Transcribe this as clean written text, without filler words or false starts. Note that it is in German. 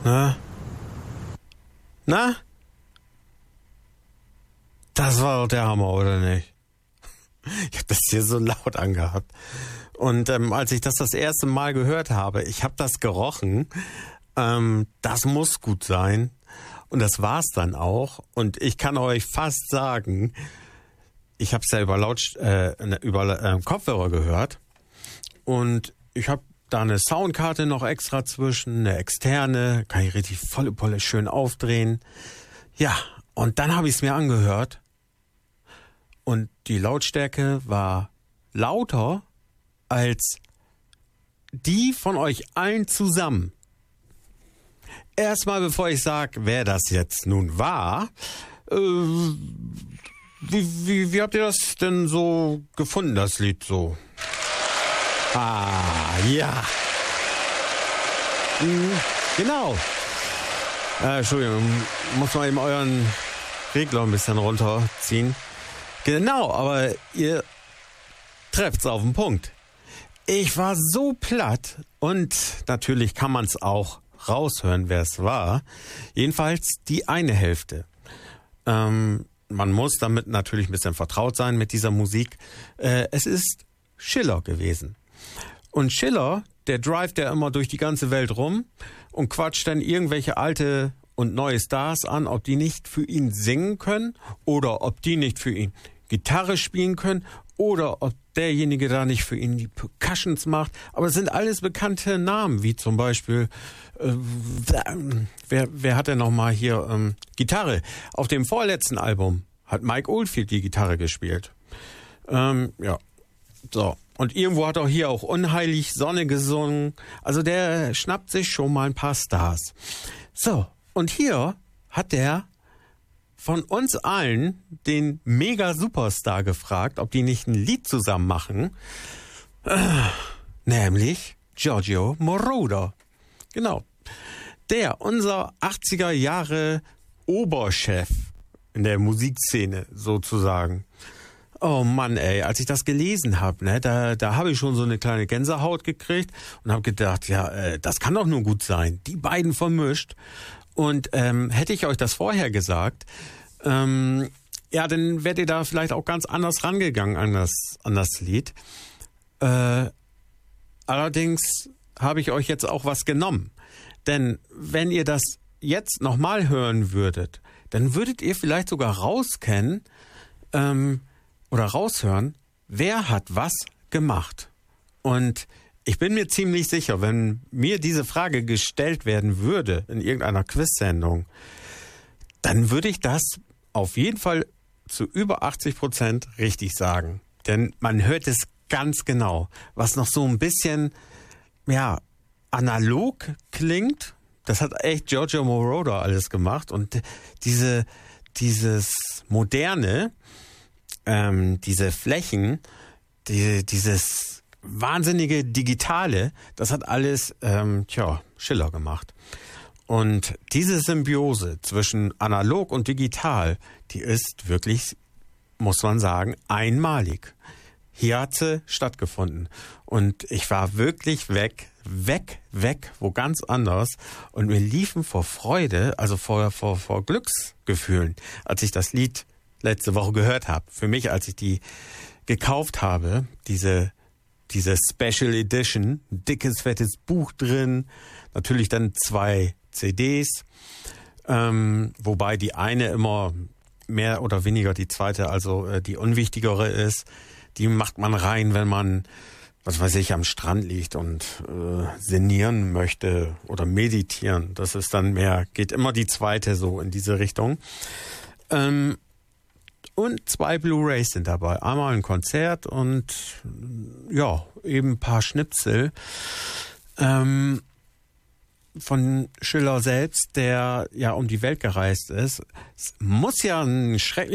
Na? Na? Das war doch der Hammer, oder nicht? Ich habe das hier so laut angehabt. Und als ich das erste Mal gehört habe, ich habe das gerochen. Das muss gut sein. Und das war's dann auch. Und ich kann euch fast sagen, ich habe es ja über Kopfhörer gehört. Und ich habe da eine Soundkarte noch extra zwischen, eine externe, kann ich richtig volle Pulle schön aufdrehen. Ja, und dann habe ich es mir angehört. Und die Lautstärke war lauter als die von euch allen zusammen. Erstmal, bevor ich sage, wer das jetzt nun war, wie habt ihr das denn so gefunden, das Lied so? Ah, ja. Genau. Entschuldigung, muss mal eben euren Regler ein bisschen runterziehen. Genau, aber ihr trefft's auf den Punkt. Ich war so platt und natürlich kann man es auch raushören, wer es war. Jedenfalls die eine Hälfte. Man muss damit natürlich ein bisschen vertraut sein mit dieser Musik. Es ist Schiller gewesen. Und Schiller, der drivet ja immer durch die ganze Welt rum und quatscht dann irgendwelche alte und neue Stars an, ob die nicht für ihn singen können oder ob die nicht für ihn Gitarre spielen können oder ob derjenige da nicht für ihn die Percussions macht. Aber es sind alles bekannte Namen, wie zum Beispiel, wer hat denn nochmal hier Gitarre? Auf dem vorletzten Album hat Mike Oldfield die Gitarre gespielt. Ja, so. Und irgendwo hat er hier auch Unheilig Sonne gesungen. Also der schnappt sich schon mal ein paar Stars. So, und hier hat der von uns allen den Mega-Superstar gefragt, ob die nicht ein Lied zusammen machen. Nämlich Giorgio Moroder. Genau. Der, unser 80er Jahre Oberchef in der Musikszene sozusagen. Oh Mann, ey, als ich das gelesen habe, ne, da habe ich schon so eine kleine Gänsehaut gekriegt und habe gedacht, ja, das kann doch nur gut sein. Die beiden vermischt. Und hätte ich euch das vorher gesagt, ja, dann wärt ihr da vielleicht auch ganz anders rangegangen an das Lied. Allerdings habe ich euch jetzt auch was genommen. Denn wenn ihr das jetzt nochmal hören würdet, dann würdet ihr vielleicht sogar rauskennen oder raushören, wer hat was gemacht. Und ich bin mir ziemlich sicher, wenn mir diese Frage gestellt werden würde in irgendeiner Quiz-Sendung, dann würde ich das auf jeden Fall zu über 80% richtig sagen. Denn man hört es ganz genau, was noch so ein bisschen, ja, analog klingt. Das hat echt Giorgio Moroder alles gemacht. Und dieses Moderne, diese Flächen, dieses wahnsinnige Digitale, das hat alles Schiller gemacht. Und diese Symbiose zwischen analog und digital, die ist wirklich, muss man sagen, einmalig. Hier hat sie stattgefunden. Und ich war wirklich weg, wo ganz anders. Und wir liefen vor Freude, also vor Glücksgefühlen, als ich das Lied letzte Woche gehört habe. Für mich, als ich die gekauft habe, diese Special Edition, ein dickes, fettes Buch drin, natürlich dann 2 CDs, wobei die eine immer mehr oder weniger die zweite, also die unwichtigere ist. Die macht man rein, wenn man, was weiß ich, am Strand liegt und sinnieren möchte oder meditieren. Das ist dann mehr, geht immer die zweite so in diese Richtung. Und 2 Blu-rays sind dabei. Einmal ein Konzert und ja, eben ein paar Schnipsel von Schiller selbst, der ja um die Welt gereist ist. Es muss ja ein schrecklich